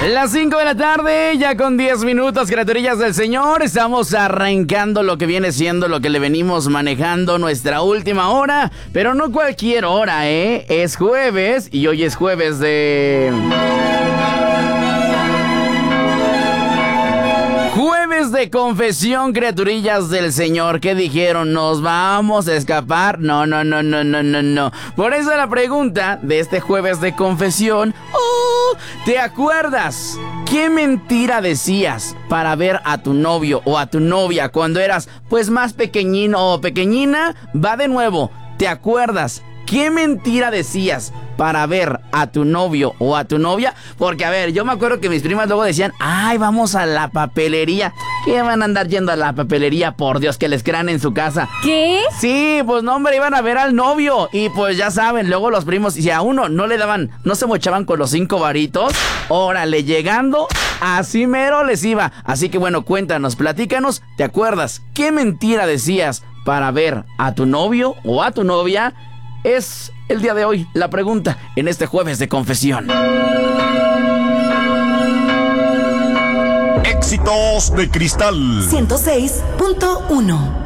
Las 5 de la tarde, ya con 10 minutos, criaturillas del Señor. Estamos arrancando lo que viene siendo lo que le venimos manejando nuestra última hora. Pero no cualquier hora, ¿eh? Es jueves y hoy es jueves de... Jueves de confesión, criaturillas del Señor. ¿Qué dijeron? ¿Nos vamos a escapar? No. Por eso la pregunta de este jueves de confesión. ¿Te acuerdas qué mentira decías para ver a tu novio o a tu novia cuando eras pues más pequeñino o pequeñina? Va de nuevo. ¿Te acuerdas qué mentira decías para ver a tu novio o a tu novia? Porque, a ver, yo me acuerdo que mis primas luego decían, ay, vamos a la papelería. ¿Qué van a andar yendo a la papelería? Por Dios, que les crean en su casa. ¿Qué? Sí, pues no, hombre, iban a ver al novio. Y pues ya saben, luego los primos, si a uno no le daban, no se mochaban con los 5 varitos, órale, llegando, así mero les iba. Así que bueno, cuéntanos, platícanos, ¿te acuerdas qué mentira decías para ver a tu novio o a tu novia? Es el día de hoy la pregunta en este jueves de confesión. Éxitos de Cristal 106.1.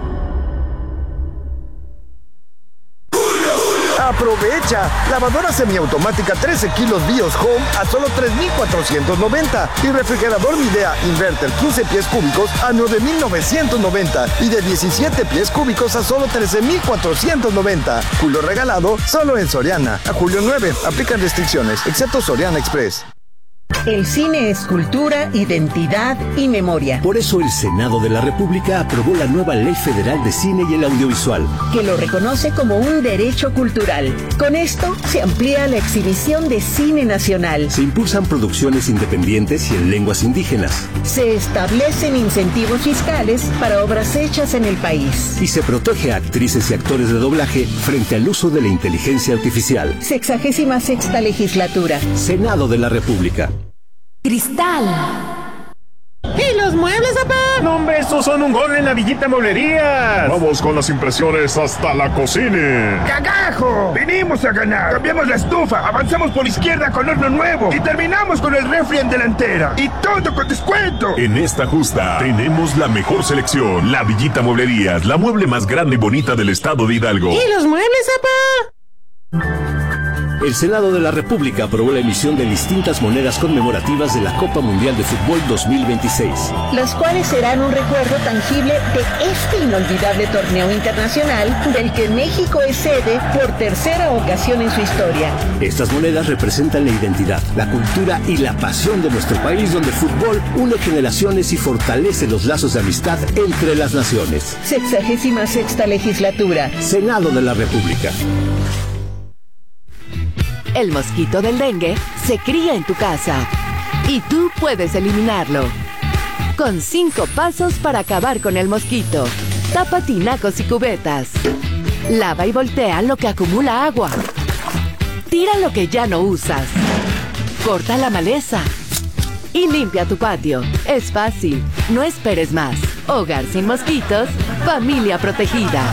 Aprovecha, lavadora semiautomática 13 kilos BIOS Home a solo 3,490 y refrigerador Midea Inverter 15 pies cúbicos a 9,990 y de 17 pies cúbicos a solo 13,490. Julio regalado solo en Soriana. A julio 9, aplican restricciones, excepto Soriana Express. El cine es cultura, identidad y memoria. Por eso el Senado de la República aprobó la nueva Ley Federal de Cine y el Audiovisual, que lo reconoce como un derecho cultural. Con esto se amplía la exhibición de cine nacional. Se impulsan producciones independientes y en lenguas indígenas. Se establecen incentivos fiscales para obras hechas en el país. Y se protege a actrices y actores de doblaje frente al uso de la inteligencia artificial. 66ª legislatura. Senado de la República. Cristal. ¿Y los muebles, papá? No, hombre, estos son un gol en la Villita Mueblerías. Vamos con las impresiones hasta la cocina. ¡Cagajo! Venimos a ganar. Cambiamos la estufa, avanzamos por izquierda con horno nuevo y terminamos con el refri en delantera. Y todo con descuento. En esta justa tenemos la mejor selección. La Villita Mueblerías, la mueble más grande y bonita del estado de Hidalgo. ¿Y los muebles, papá? El Senado de la República aprobó la emisión de distintas monedas conmemorativas de la Copa Mundial de Fútbol 2026. Las cuales serán un recuerdo tangible de este inolvidable torneo internacional del que México es sede por tercera ocasión en su historia. Estas monedas representan la identidad, la cultura y la pasión de nuestro país, donde el fútbol une generaciones y fortalece los lazos de amistad entre las naciones. 66ª legislatura. Senado de la República. El mosquito del dengue se cría en tu casa y tú puedes eliminarlo. Con 5 pasos para acabar con el mosquito. Tapa tinacos y cubetas. Lava y voltea lo que acumula agua. Tira lo que ya no usas. Corta la maleza. Y limpia tu patio. Es fácil. No esperes más. Hogar sin mosquitos. Familia protegida.